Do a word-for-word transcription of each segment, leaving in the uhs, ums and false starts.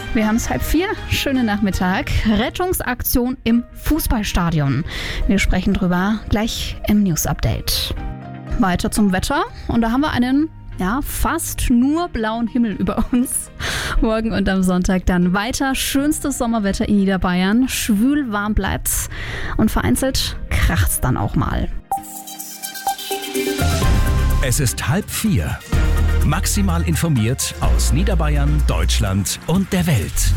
Wir haben es halb vier. Schönen Nachmittag. Rettungsaktion im Fußballstadion. Wir sprechen drüber gleich im News-Update. Weiter zum Wetter. Und da haben wir einen, ja, fast nur blauen Himmel über uns. Morgen und am Sonntag dann weiter schönstes Sommerwetter in Niederbayern. Schwül warm bleibt's und vereinzelt kracht's dann auch mal. Es ist halb vier. Maximal informiert aus Niederbayern, Deutschland und der Welt.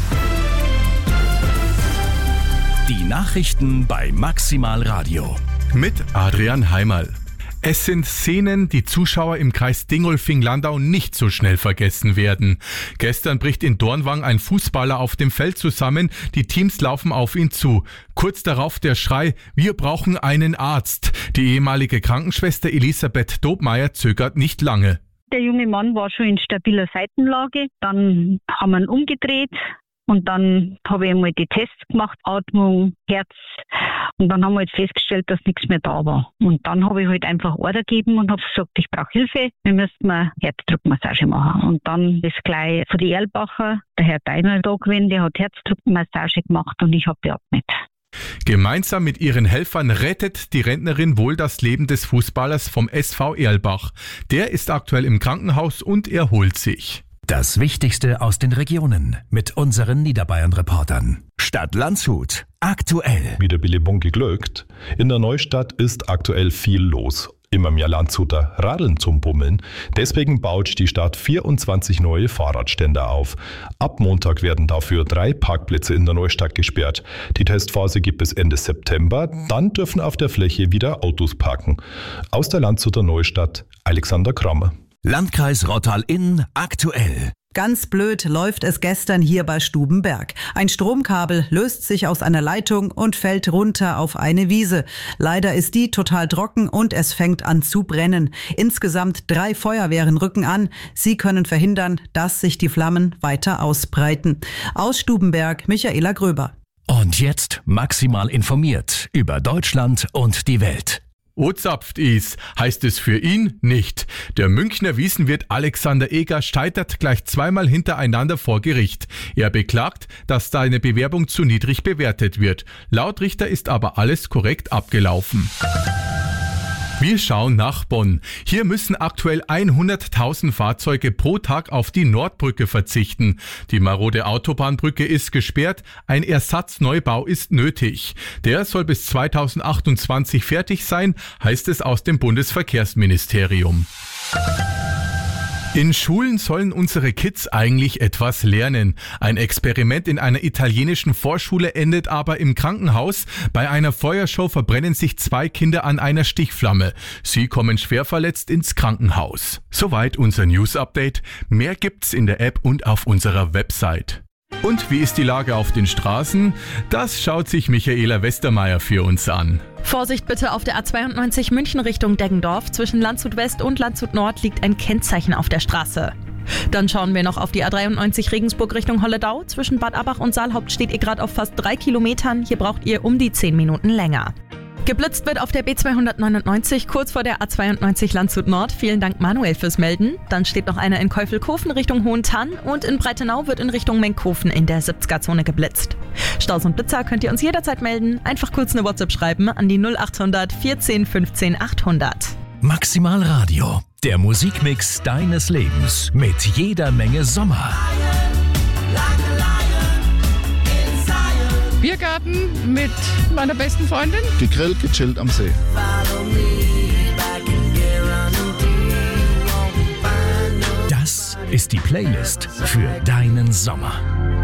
Die Nachrichten bei Maximal Radio. Mit Adrian Heimerl. Es sind Szenen, die Zuschauer im Kreis Dingolfing-Landau nicht so schnell vergessen werden. Gestern bricht in Dornwang ein Fußballer auf dem Feld zusammen, die Teams laufen auf ihn zu. Kurz darauf der Schrei, wir brauchen einen Arzt. Die ehemalige Krankenschwester Elisabeth Dobmeier zögert nicht lange. Der junge Mann war schon in stabiler Seitenlage, dann haben wir ihn umgedreht. Und dann habe ich einmal die Tests gemacht, Atmung, Herz. Und dann haben wir halt festgestellt, dass nichts mehr da war. Und dann habe ich halt einfach Order gegeben und habe gesagt, ich brauche Hilfe. Wir müssen mal Herzdruckmassage machen. Und dann ist gleich von die Erlbacher, der Herr Deiner da gewesen, der hat Herzdruckmassage gemacht und ich habe beatmet. Gemeinsam mit ihren Helfern rettet die Rentnerin wohl das Leben des Fußballers vom S V Erlbach. Der ist aktuell im Krankenhaus und erholt sich. Das Wichtigste aus den Regionen mit unseren Niederbayern-Reportern. Stadt Landshut, aktuell. Wie der Billy Bunky glückt. In der Neustadt ist aktuell viel los. Immer mehr Landshuter radeln zum Bummeln. Deswegen baut die Stadt vierundzwanzig neue Fahrradständer auf. Ab Montag werden dafür drei Parkplätze in der Neustadt gesperrt. Die Testphase gibt es Ende September. Dann dürfen auf der Fläche wieder Autos parken. Aus der Landshuter Neustadt, Alexander Kramer. Landkreis Rottal-Inn, aktuell. Ganz blöd läuft es gestern hier bei Stubenberg. Ein Stromkabel löst sich aus einer Leitung und fällt runter auf eine Wiese. Leider ist die total trocken und es fängt an zu brennen. Insgesamt drei Feuerwehren rücken an. Sie können verhindern, dass sich die Flammen weiter ausbreiten. Aus Stubenberg, Michaela Gröber. Und jetzt maximal informiert über Deutschland und die Welt. O-zapft is, heißt es für ihn nicht. Der Münchner Wiesenwirt Alexander Eger scheitert gleich zweimal hintereinander vor Gericht. Er beklagt, dass seine Bewerbung zu niedrig bewertet wird. Laut Richter ist aber alles korrekt abgelaufen. Wir schauen nach Bonn. Hier müssen aktuell hunderttausend Fahrzeuge pro Tag auf die Nordbrücke verzichten. Die marode Autobahnbrücke ist gesperrt, ein Ersatzneubau ist nötig. Der soll bis zweitausendachtundzwanzig fertig sein, heißt es aus dem Bundesverkehrsministerium. In Schulen sollen unsere Kids eigentlich etwas lernen. Ein Experiment in einer italienischen Vorschule endet aber im Krankenhaus. Bei einer Feuershow verbrennen sich zwei Kinder an einer Stichflamme. Sie kommen schwer verletzt ins Krankenhaus. Soweit unser News-Update. Mehr gibt's in der App und auf unserer Website. Und wie ist die Lage auf den Straßen? Das schaut sich Michaela Westermeier für uns an. Vorsicht bitte auf der A zweiundneunzig München Richtung Deggendorf. Zwischen Landshut West und Landshut Nord liegt ein Kennzeichen auf der Straße. Dann schauen wir noch auf die A dreiundneunzig Regensburg Richtung Holledau. Zwischen Bad Abach und Saalhaupt steht ihr gerade auf fast drei Kilometern. Hier braucht ihr um die zehn Minuten länger. Geblitzt wird auf der B zweihundertneunundneunzig kurz vor der A zweiundneunzig Landshut Nord. Vielen Dank Manuel fürs Melden. Dann steht noch einer in Keufelkofen Richtung Hohentann und in Breitenau wird in Richtung Menkhofen in der siebziger-Zone geblitzt. Staus und Blitzer könnt ihr uns jederzeit melden. Einfach kurz eine WhatsApp schreiben an die null achthundert vierzehn fünfzehn achthundert. Maximal Radio, der Musikmix deines Lebens mit jeder Menge Sommer. Biergarten mit meiner besten Freundin. Gegrillt, gechillt am See. Das ist die Playlist für deinen Sommer.